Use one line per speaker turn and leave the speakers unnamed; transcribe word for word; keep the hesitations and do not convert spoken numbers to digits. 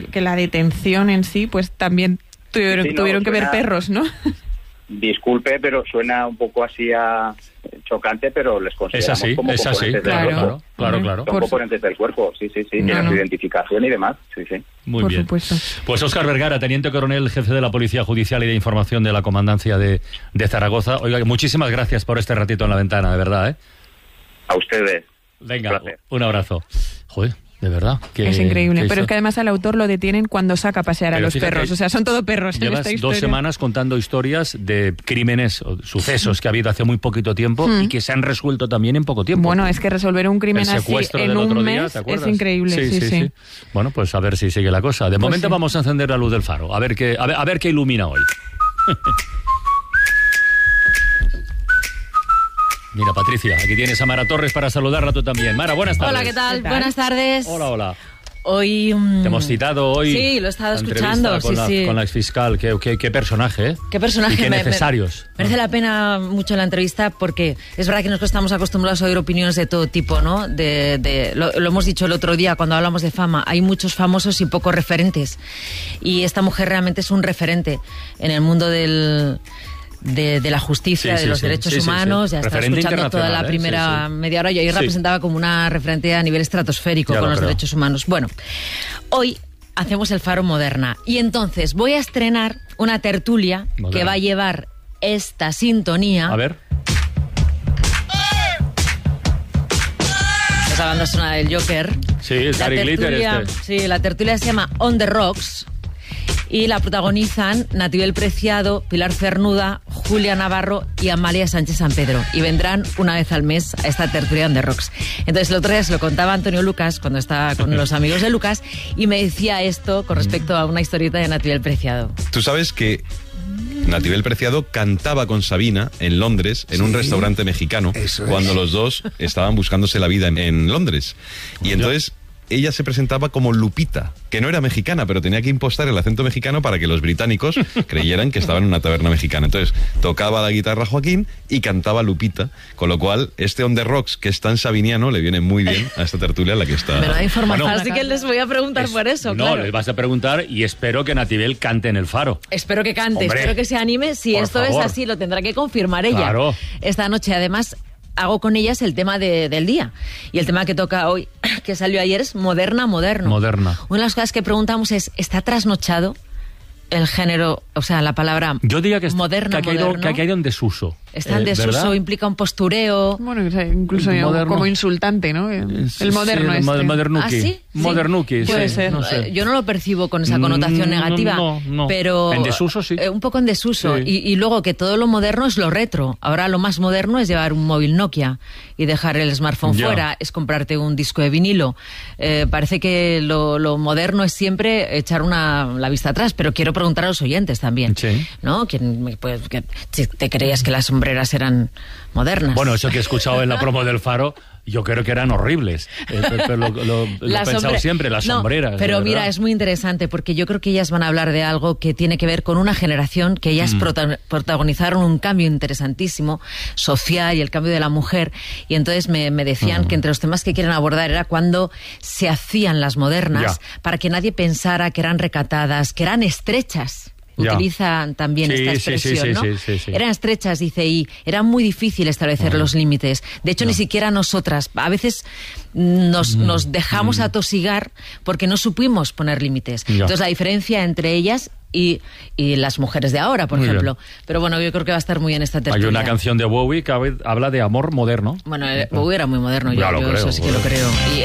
que la detención en sí, pues también tuvieron,
sí, no,
tuvieron que
suena,
ver perros, ¿no?
Disculpe, pero suena un poco así a chocante, pero les consideramos
es así,
como
es así,
componentes
claro,
del cuerpo.
claro, claro, claro.
Son
Por
componentes su... del cuerpo, sí, sí, sí,
no,
tienen
no.
su identificación y demás, sí, sí.
Muy
Por
bien.
supuesto.
Pues Óscar Vergara, teniente coronel, jefe de la Policía Judicial y de Información de la Comandancia de, de Zaragoza. Oiga, muchísimas gracias por este ratito en la ventana, de verdad, ¿eh?
A ustedes.
Venga, un, un abrazo. Joder, de verdad. Que,
es increíble,
que
pero
esto...
es que además al autor lo detienen cuando saca a pasear
pero
a los
fíjate,
perros, o sea, son todo perros en
llevas
esta historia.
dos semanas contando historias de crímenes o sucesos que ha habido hace muy poquito tiempo
mm.
y que se han resuelto también en poco tiempo.
Bueno, es que resolver un crimen así en un
día,
mes es increíble.
Sí,
sí,
sí,
sí,
sí. Bueno, pues a ver si sigue la cosa. De
pues
momento
sí.
vamos a encender la luz del faro, a ver qué, a ver, a ver qué ilumina hoy. Mira, Patricia, aquí tienes a Mara Torres para saludarla tú también. Mara, buenas tardes.
Hola, ¿qué tal?
¿Qué tal?
Buenas tardes.
Hola, hola.
Hoy... Um...
Te hemos citado hoy.
Sí, lo he estado
la
escuchando.
Con,
sí,
la,
sí.
con la exfiscal. Qué, qué, qué personaje, ¿eh?
Qué personaje.
Y qué
me,
necesarios.
Me, merece la pena mucho la entrevista porque es verdad que nosotros estamos acostumbrados a oír opiniones de todo tipo, ¿no? De, de, lo, lo hemos dicho el otro día cuando hablamos de fama. Hay muchos famosos y pocos referentes. Y esta mujer realmente es un referente en el mundo del... De, de la justicia,
sí,
de los
sí,
derechos
sí, sí,
humanos,
sí.
ya estaba
Referente
escuchando toda la
internacional,
primera
¿eh? Sí, sí.
media hora. Yo ahí
Sí.
representaba como una referente a nivel estratosférico
Ya
con
lo
los
creo.
derechos humanos. Bueno, hoy hacemos el Faro Moderna y entonces voy a estrenar una tertulia
Moderna.
que va a llevar esta sintonía.
A ver.
Esa banda sonora del Joker.
Sí, es
La
Gary Glitter
tertulia,
este.
sí, la tertulia se llama On the Rocks y la protagonizan Natibel Preciado, Pilar Cernuda, Julia Navarro y Amalia Sánchez San Pedro. Y vendrán una vez al mes a esta tertulia On the Rocks. Entonces el otro día se lo contaba Antonio Lucas cuando estaba con los amigos de Lucas y me decía esto con respecto a una historieta de Natibel Preciado.
Tú sabes que Natibel Preciado cantaba con Sabina en Londres, en
Sí,
un restaurante mexicano,
eso es.
cuando los dos estaban buscándose la vida en, en Londres. Y entonces ella se presentaba como Lupita, que no era mexicana, pero tenía que impostar el acento mexicano para que los británicos creyeran que estaba en una taberna mexicana. Entonces tocaba la guitarra Joaquín y cantaba Lupita, con lo cual este On the Rocks, que es tan sabiniano, le viene muy bien a esta tertulia en la que está.
Me lo da información,
Bueno,
así que les voy a preguntar
Es-
por eso.
No,
claro.
les vas a preguntar y espero que Natibel cante en el faro.
Espero que cante,
Hombre,
espero que se anime. Si
por
esto
favor.
es así, lo tendrá que confirmar ella.
Claro.
Esta noche, además, hago con ellas el tema de, del día. Y el tema que toca hoy, que salió ayer, es Moderna, Moderno.
Moderna.
Una de las cosas que preguntamos es, ¿está trasnochado el género, o sea, la palabra
Yo diría que, es-
moderna,
que, ha caído,
moderno?
que ha caído en desuso.
Está en
Eh,
desuso,
¿verdad?
implica un postureo.
Bueno, o sea, incluso yo,
Moderno.
como insultante, ¿no? El, el moderno
sí,
este.
el modernuki.
¿Ah, sí?
Modernuki,
Puede
sí,
ser.
no sé.
Eh, Yo no lo percibo con esa connotación
Mm,
negativa,
no, no.
pero...
En desuso, sí.
eh, un poco en desuso.
Sí.
Y, y luego que todo lo moderno es lo retro. Ahora lo más moderno es llevar un móvil Nokia y dejar el smartphone
Ya.
fuera, es comprarte un disco de vinilo. Eh, parece que lo, lo moderno es siempre echar una, la vista atrás, pero quiero preguntar a los oyentes también.
Sí.
¿No? ¿Quién, pues, que, si te creías que las sombreras eran modernas?
Bueno, eso que he escuchado en la promo del Faro, yo creo que eran horribles. Eh, pero pero lo, lo- lo he
La
pensado
sombre-
siempre, las
No,
sombreras.
Pero
de
mira,
verdad.
es muy interesante porque yo creo que ellas van a hablar de algo que tiene que ver con una generación que
Mm.
ellas prota- protagonizaron un cambio interesantísimo social y el cambio de la mujer. Y entonces me, me decían
Mm.
que entre los temas que quieren abordar era cuando se hacían las modernas
Ya.
para que nadie pensara que eran recatadas, que eran estrechas.
Ya.
Utilizan también
Sí,
esta
sí, sí,
expresión,
sí,
¿no?
sí, sí, sí.
Eran estrechas, dice, y era muy difícil establecer los límites. De hecho, ni siquiera nosotras, a veces nos,
Mm.
nos dejamos atosigar porque no supimos poner límites.
Ya.
Entonces, la diferencia entre ellas y, y las mujeres de ahora, por
Muy
ejemplo.
bien.
Pero bueno, yo creo que va a estar muy en esta
Hay
tertulia.
una canción de Bowie que hab- habla de amor moderno.
Bueno, eh, Bowie era muy moderno, yo,
Ya lo
yo
creo,
eso sí que lo
bueno.
creo. Y